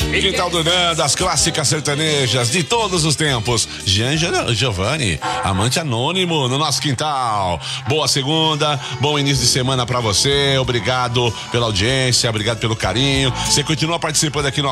Quintal do Nando, as clássicas sertanejas de todos os tempos. Jean Giovanni, amante anônimo no nosso quintal. Boa segunda, bom início de semana pra você. Obrigado pela audiência, obrigado pelo carinho. Você continua participando aqui no